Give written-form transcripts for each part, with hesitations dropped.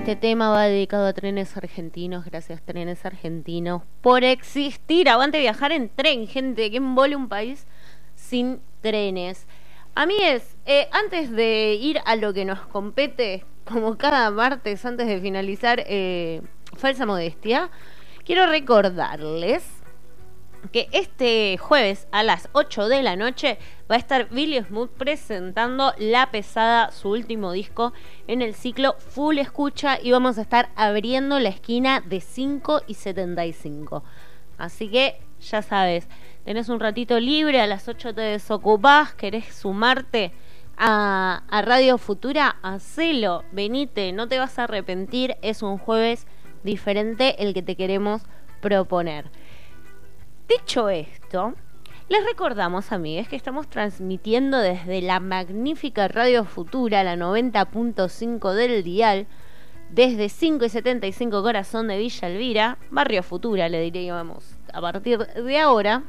Este tema va dedicado a Trenes Argentinos. Gracias, Trenes Argentinos, por existir. Aguante viajar en tren, gente. ¿Quién embole un país sin trenes? Amigues, antes de ir a lo que nos compete, como cada martes, antes de finalizar Falsa Modestia, quiero recordarles que este jueves a las 8 de la noche va a estar Billy Smooth presentando La Pesada, su último disco en el ciclo Full Escucha, y vamos a estar abriendo la esquina de 5 y 75. Así que ya sabes, tenés un ratito libre, a las 8 te desocupás, querés sumarte a Radio Futura, hacelo, venite, no te vas a arrepentir, es un jueves diferente el que te queremos proponer. Dicho esto, les recordamos, amigues, que estamos transmitiendo desde la magnífica Radio Futura, la 90.5 del dial, desde 5 y 75 Corazón de Villa Elvira, Barrio Futura, le diríamos a partir de ahora.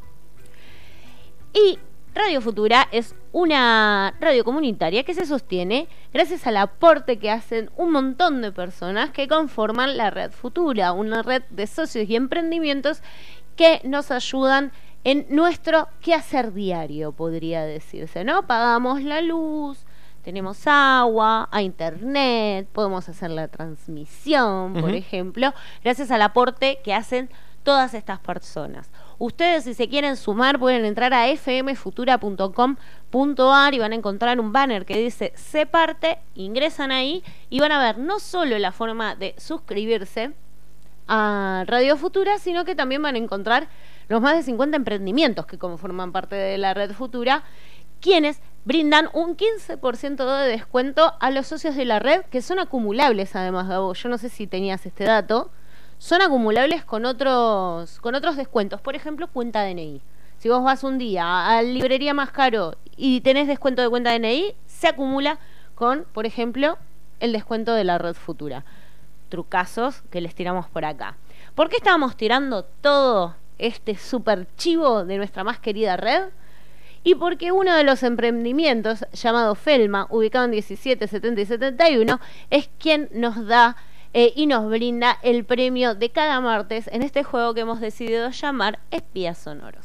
Y Radio Futura es una radio comunitaria que se sostiene gracias al aporte que hacen un montón de personas que conforman la Red Futura, una red de socios y emprendimientos que nos ayudan en nuestro quehacer diario, podría decirse, ¿no? Pagamos la luz, tenemos agua, a internet, podemos hacer la transmisión, por ejemplo, gracias al aporte que hacen todas estas personas. Ustedes, si se quieren sumar, pueden entrar a fmfutura.com.ar y van a encontrar un banner que dice Se Parte, ingresan ahí y van a ver no solo la forma de suscribirse a Radio Futura, sino que también van a encontrar los más de 50 emprendimientos que conforman parte de la Red Futura, quienes brindan un 15% de descuento a los socios de la red, que son acumulables además, Gabo. Yo no sé si tenías este dato. Son acumulables con otros descuentos. Por ejemplo, cuenta DNI. Si vos vas un día a la librería más caro y tenés descuento de cuenta DNI, se acumula con, por ejemplo, el descuento de la Red Futura. Trucazos que les tiramos por acá. ¿Por qué estábamos tirando todo este super chivo de nuestra más querida red? Y porque uno de los emprendimientos, llamado Felma, ubicado en 17, 70 y 71, es quien nos da y nos brinda el premio de cada martes en este juego que hemos decidido llamar Espías Sonoros.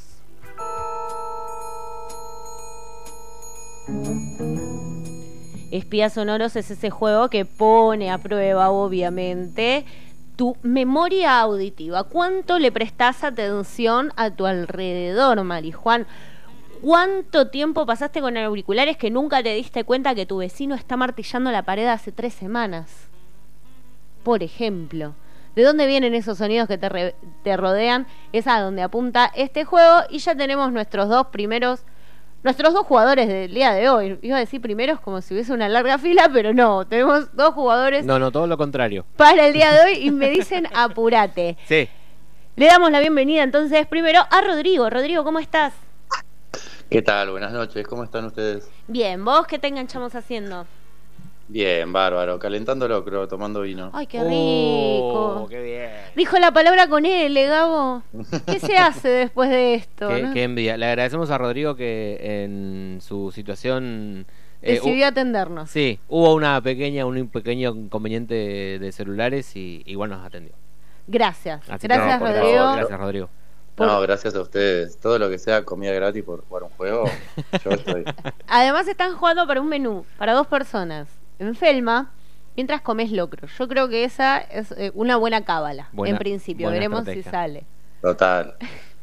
Espías Sonoros es ese juego que pone a prueba, obviamente, tu memoria auditiva. ¿Cuánto le prestás atención a tu alrededor, Marijuán? ¿Cuánto tiempo pasaste con auriculares que nunca te diste cuenta que tu vecino está martillando la pared hace 3 semanas? Por ejemplo, ¿de dónde vienen esos sonidos que te rodean? Es a donde apunta este juego, y ya tenemos nuestros dos jugadores del día de hoy. Iba a decir primeros como si hubiese una larga fila, pero no, tenemos 2 jugadores. No, todo lo contrario. Para el día de hoy, y me dicen apurate. Sí. Le damos la bienvenida entonces primero a Rodrigo. Rodrigo, ¿cómo estás? ¿Qué tal? Buenas noches, ¿cómo están ustedes? Bien, ¿vos qué te enganchamos haciendo? Bien, bárbaro, calentando locro, tomando vino. ¡Ay, qué rico! ¡Qué bien! Dijo la palabra con L, Gabo. ¿Qué se hace después de esto? Qué, ¿no? qué envidia. Le agradecemos a Rodrigo que en su situación decidió atendernos. Sí, hubo un pequeño inconveniente de celulares y igual nos atendió. Gracias. Así gracias, que, Rodrigo. Gracias, Rodrigo. No, gracias a ustedes. Todo lo que sea comida gratis por jugar un juego, yo estoy. Además están jugando para un menú, para 2 personas, en Felma, mientras comes locro. Yo creo que esa es una buena cábala, en principio. Veremos estrategia. Si sale. Total.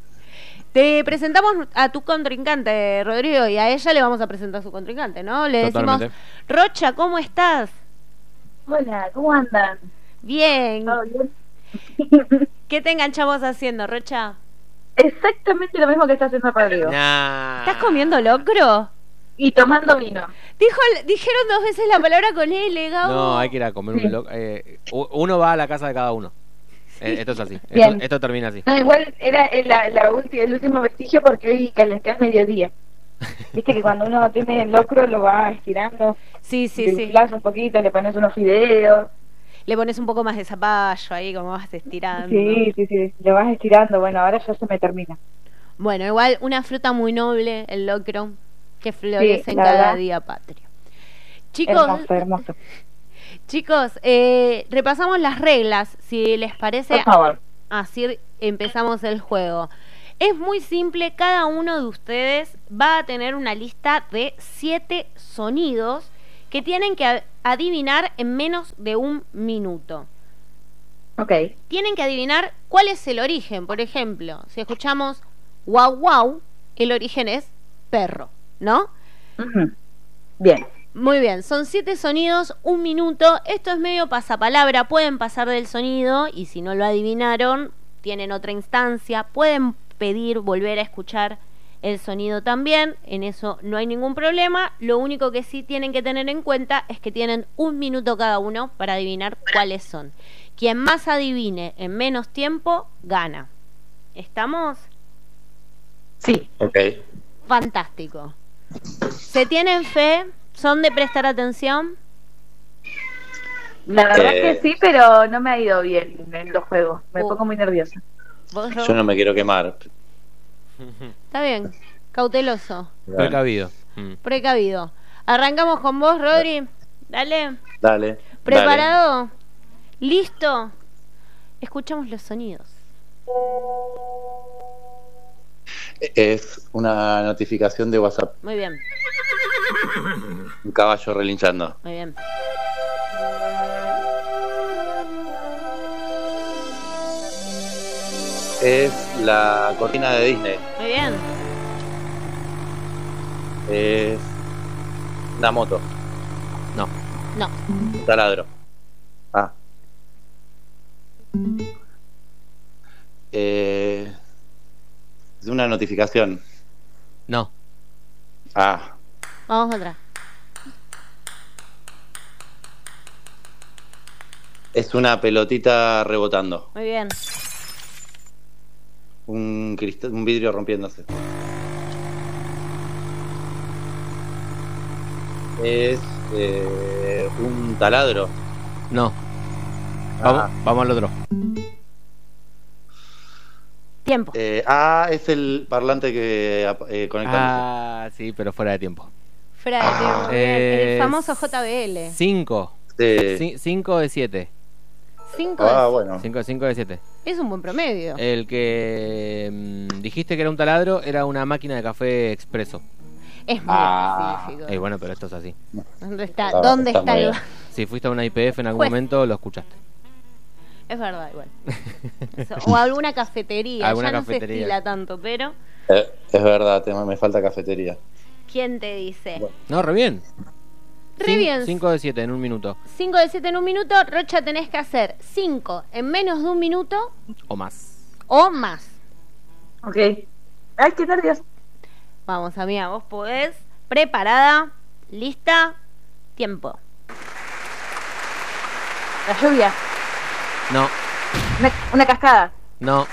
Te presentamos a tu contrincante, Rodrigo, y a ella le vamos a presentar a su contrincante, ¿no? Le Totalmente. decimos, Rocha, ¿cómo estás? Hola, ¿cómo andan? Bien. ¿Todo bien? ¿Qué te enganchamos haciendo, Rocha? Exactamente lo mismo que está haciendo Rodrigo. ¿Estás comiendo locro? Y tomando vino. Dijeron 2 veces la palabra con L, Gabo. No, hay que ir a comer un locro. Uno va a la casa de cada uno. Esto es así. Esto termina así. No, igual era el último vestigio porque hoy calenté al mediodía. Viste que cuando uno tiene el locro lo va estirando. Sí. Inflas un poquito, le pones unos fideos. Le pones un poco más de zapallo ahí, como vas estirando. Sí, lo vas estirando. Bueno, ahora ya se me termina. Bueno, igual una fruta muy noble, el locro, que florece en cada día patrio. Chicos, hermoso. Chicos, repasamos las reglas, si les parece. Por favor. Así empezamos el juego. Es muy simple, cada uno de ustedes va a tener una lista de 7 sonidos que tienen que adivinar en menos de 1 minuto. Ok. Tienen que adivinar cuál es el origen. Por ejemplo, si escuchamos guau guau, el origen es perro, ¿no? Ujú. Bien. Muy bien, son 7 sonidos, 1 minuto. Esto es medio pasapalabra, pueden pasar del sonido y si no lo adivinaron, tienen otra instancia. Pueden pedir volver a escuchar el sonido también, en eso no hay ningún problema. Lo único que sí tienen que tener en cuenta es que tienen 1 minuto cada uno para adivinar cuáles son. Quien más adivine en menos tiempo, gana. ¿Estamos? Sí. Ok. Fantástico. ¿Se tienen fe? ¿Son de prestar atención? La verdad que sí, pero no me ha ido bien en los juegos. Me pongo muy nerviosa. ¿Vos, Ro? Yo no me quiero quemar. Está bien, cauteloso, Precavido. precavido. Arrancamos con vos, Rodri. Dale. Dale. ¿Preparado? ¿Listo? Escuchamos los sonidos. Dale. Es una notificación de WhatsApp. Muy bien, Un caballo relinchando. muy bien. Es la cortina de Disney. Muy bien. Es una moto. No. No. Un taladro. Ah. Es una notificación. No. Ah. Vamos a otra. Es una pelotita rebotando. Muy bien. Un vidrio rompiéndose. Es un taladro. No. Ah. Vamos al otro. Tiempo. Es el parlante que conectamos. Ah, sí, pero fuera de tiempo. Fuera de tiempo. Muy bien. El famoso JBL. 5. Sí. 5 de 7. 5 Bueno. 5 de 7. es un buen promedio. El que dijiste que era un taladro era una máquina de café expreso. Es muy específico. Bueno, pero esto es así. ¿Dónde está, Está- ¿dónde está está muy el... bien. Si fuiste a una IPF en algún Juez. momento, lo escuchaste. Es verdad, igual. Eso. O alguna cafetería. Alguna ya cafetería. no se estila tanto, pero... Es verdad, me falta cafetería. ¿Quién te dice? Bueno. No, re bien. Re bien. 5 de 7 en un minuto. 5 de 7 en 1 minuto. Rocha, tenés que hacer 5 en menos de 1 minuto O más. o más. Ok. Ay, qué nervios. Vamos, amiga, vos podés. Preparada, lista, tiempo. La lluvia. No, Una cascada. no,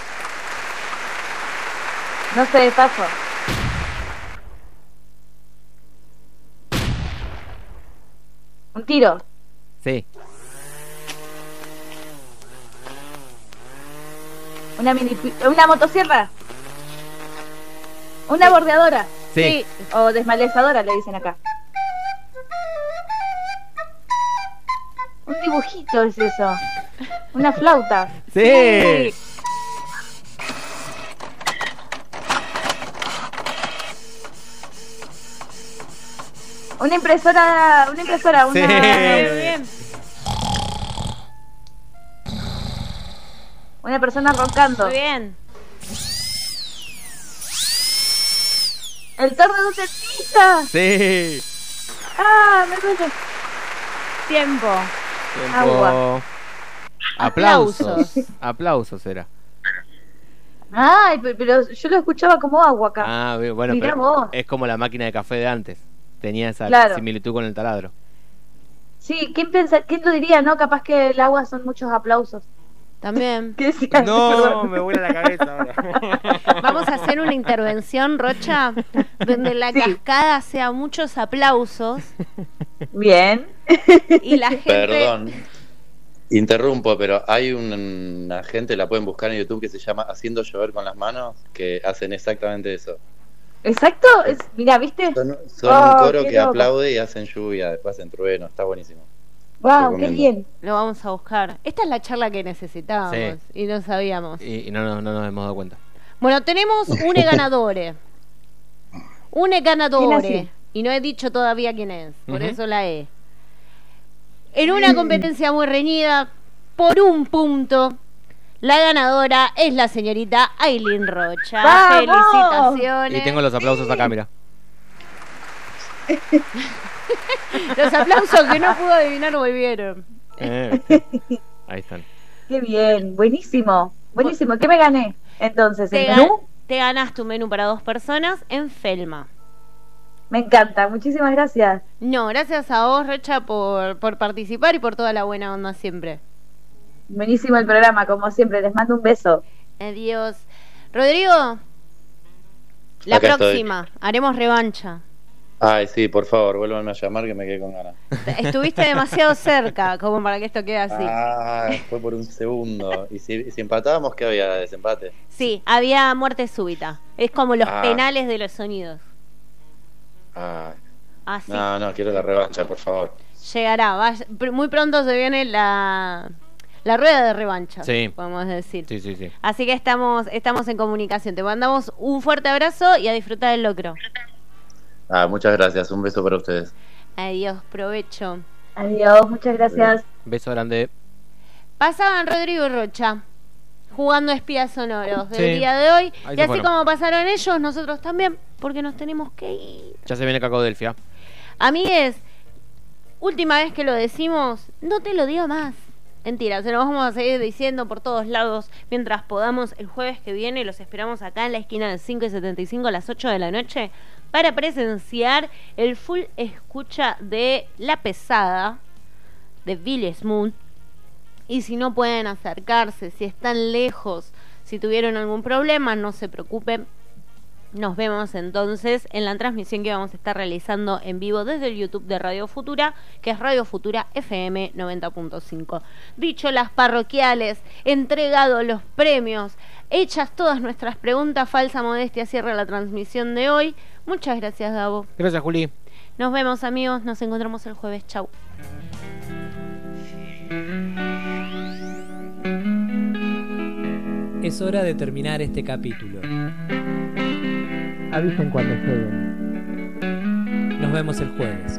No sé, paso. Un tiro. sí, Una motosierra. Una bordeadora. sí. O desmalezadora le dicen acá. Un dibujito es eso. Una flauta. Sí. Una impresora, una... Sí. Bien, bien. Una persona roncando. Muy bien. El torno de un dentista. Sí. Ah, me duele. Tiempo. Tiempo. Agua. Aplausos. Aplausos era. Ay, pero yo lo escuchaba como agua acá. Ah, bueno, Mirá pero vos. es como la máquina de café de antes. Tenía esa Claro. similitud con el taladro. Sí, ¿quién lo diría, no? Capaz que el agua son muchos aplausos. También. ¿Qué decías? Perdón. me vuela la cabeza ahora. Vamos a hacer una intervención, Rocha, donde la Sí. cascada sea muchos aplausos Bien. y la gente... Perdón. Interrumpo, pero hay una gente, la pueden buscar en YouTube, que se llama Haciendo Llover con las Manos, que hacen exactamente eso. Exacto. Mira, ¿viste? Son Oh, un coro qué que loco. aplaude y hacen lluvia, después hacen trueno, está buenísimo. Wow, qué bien. Lo vamos a buscar. Esta es la charla que necesitábamos y no sabíamos. Y no nos hemos dado cuenta. Bueno, tenemos un ganador. Un ganador. Y no he dicho todavía quién es, por eso la E. En una competencia muy reñida, por un punto, la ganadora es la señorita Aileen Rocha. ¡Vamos! Felicitaciones. Y tengo los aplausos acá, mira. Los aplausos que no pudo adivinar volvieron. Ahí están. Qué bien, buenísimo. Buenísimo. ¿Qué me gané? Entonces, ¿el menú? Te ganaste un menú para 2 personas en Felma. Me encanta, muchísimas gracias. No, gracias a vos, Rocha, por participar y por toda la buena onda siempre. Buenísimo el programa, como siempre. Les mando un beso. Adiós. Rodrigo, la Acá próxima, haremos revancha. Ay, sí, por favor, vuélvanme a llamar que me quedé con ganas. Estuviste demasiado cerca como para que esto quede así. Ah, fue por un segundo. ¿Y si empatábamos, qué había de desempate? Sí, había muerte súbita. Es como los penales de los sonidos. Así. No, quiero la revancha, por favor. Llegará, muy pronto se viene la rueda de revancha, podemos decir. Sí. Así que estamos en comunicación. Te mandamos un fuerte abrazo y a disfrutar del locro. Muchas gracias, un beso para ustedes. Adiós, provecho. Adiós, muchas gracias. Beso grande. Pasaban Rodrigo y Rocha jugando espías sonoros del día de hoy. Ahí y así fueron. como pasaron ellos, nosotros también, porque nos tenemos que ir. Ya se viene Cacodelfia. Amigues, última vez que lo decimos, no te lo digo más. Mentira, se lo vamos a seguir diciendo por todos lados mientras podamos. El jueves que viene los esperamos acá en la esquina del 5 y 75 a las 8 de la noche para presenciar el full escucha de La Pesada de Bill Smooth. Y si no pueden acercarse, si están lejos, si tuvieron algún problema, no se preocupen. Nos vemos entonces en la transmisión que vamos a estar realizando en vivo desde el YouTube de Radio Futura, que es Radio Futura FM 90.5. Dicho las parroquiales, entregado los premios, hechas todas nuestras preguntas, falsa modestia cierra la transmisión de hoy. Muchas gracias, Gabo. Gracias, Juli. Nos vemos, amigos. Nos encontramos el jueves. Chau. Es hora de terminar este capítulo. Avisen cuando lleguen. Nos vemos el jueves.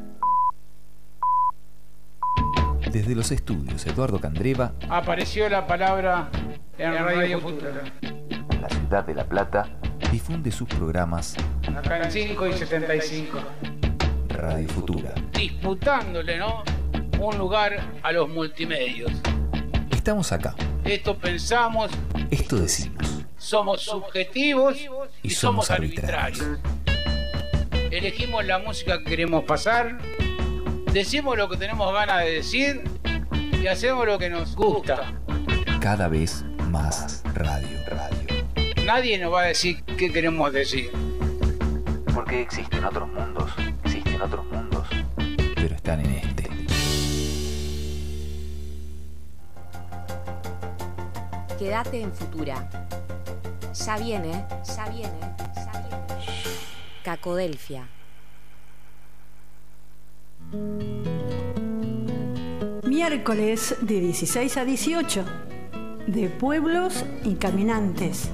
Desde los estudios Eduardo Candreva apareció la palabra en Radio Futura. La ciudad de La Plata difunde sus programas Acá en 5 y 75. Radio Futura. Disputándole, ¿no?, un lugar a los multimedios. Estamos acá. Esto pensamos. Esto decimos. Somos subjetivos y somos arbitrarios. Elegimos la música que queremos pasar, decimos lo que tenemos ganas de decir y hacemos lo que nos gusta. Cada vez más radio. Nadie nos va a decir qué queremos decir. Porque existen otros mundos, pero están en este. Quédate en Futura. Ya viene. Cacodelfia. Miércoles de 16 a 18, de Pueblos y Caminantes.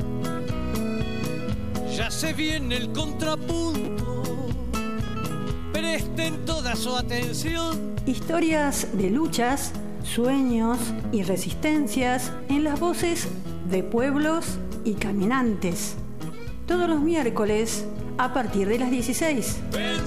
Ya se viene el contrapunto, presten toda su atención. Historias de luchas, sueños y resistencias en las voces de Pueblos y Caminantes. Todos los miércoles a partir de las 16.